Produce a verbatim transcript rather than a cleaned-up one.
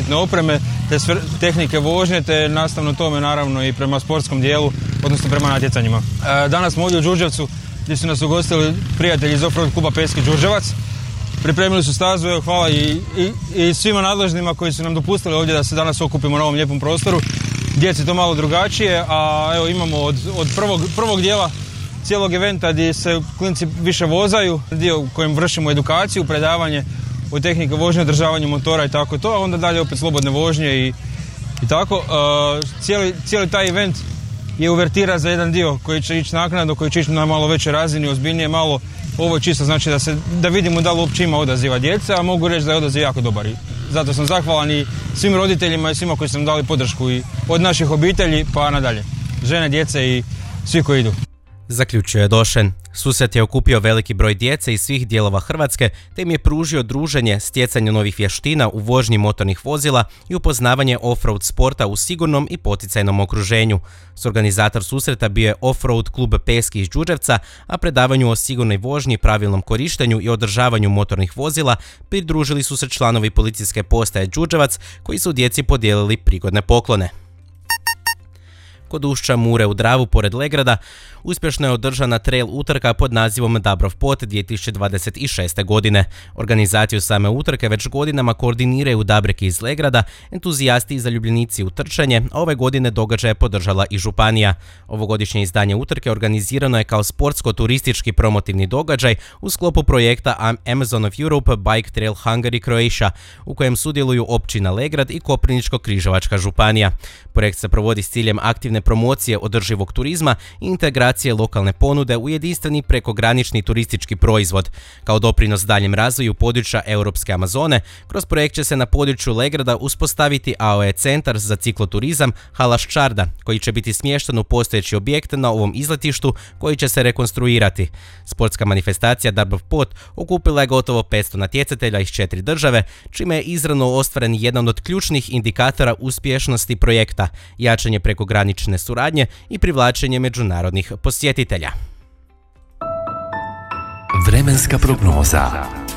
zaštitne opreme, te sve tehnike vožnje, te nastavno tome naravno i prema sportskom dijelu, odnosno prema natjecanjima. Danas smo ovdje u Đurđevcu gdje su nas ugostili prijatelji iz Offroad kluba Peski Đurđevac. Pripremili su stazu, evo, hvala i, i, i svima nadležnima koji su nam dopustili ovdje da se danas okupimo na ovom lijepom prostoru. Djeci to malo drugačije, a evo imamo od, od prvog, prvog dijela cijelog eventa gdje se klinci više vozaju, dio u kojem vršimo edukaciju, predavanje o tehnike vožnje, održavanju motora i tako to, a onda dalje opet slobodne vožnje i, i tako. Uh, cijeli, cijeli taj event je uvertira za jedan dio koji će ići naknadno, koji će ići na malo većoj razini, ozbiljnije malo. Ovo je čisto znači da, se, da vidimo da li uopće ima odaziva djece, a mogu reći da je odaziv jako dobar. I zato sam zahvalan i svim roditeljima i svima koji su nam dali podršku i od naših obitelji pa nadalje. Žene, djece i svi koji idu. Zaključio je Došen. Susret je okupio veliki broj djece iz svih dijelova Hrvatske, te im je pružio druženje, stjecanje novih vještina u vožnji motornih vozila i upoznavanje off-road sporta u sigurnom i poticajnom okruženju. Organizator susreta bio je Offroad klub Peski iz Đurđevca, a predavanju o sigurnoj vožnji, pravilnom korištenju i održavanju motornih vozila pridružili su se članovi policijske postaje Đurđevac koji su djeci podijelili prigodne poklone. Kod ušća Mure u Dravu pored Legrada uspješno je održana trail utrka pod nazivom Dabrov Pot dvije tisuće dvadeset šeste. godine. Organizaciju same utrke već godinama koordiniraju Dabreki iz Legrada, entuzijasti i zaljubljenici u trčanje, a ove godine događaj je podržala i županija. Ovogodišnje izdanje utrke organizirano je kao sportsko-turistički promotivni događaj u sklopu projekta Amazon of Europe Bike Trail Hungary Croatia, u kojem sudjeluju općina Legrad i Koprivničko-križevačka županija. Projekt se provodi s ciljem aktivne promocije održivog turizma i integracije lokalne ponude u jedinstveni prekogranični turistički proizvod. Kao doprinos daljem razvoju područja Europske Amazone, kroz projekt će se na području Legrada uspostaviti A O E centar za cikloturizam Hala Ščarda, koji će biti smješten u postojeći objekt na ovom izletištu koji će se rekonstruirati. Sportska manifestacija Dabrov Pot okupila je gotovo petsto natjecatelja iz četiri države, čime je izravno ostvaren jedan od ključnih indikatora uspješnosti projekta, jačanje prekogranične suradnje i privlačenje međunarodnih posjetitelja. Vremenska prognoza.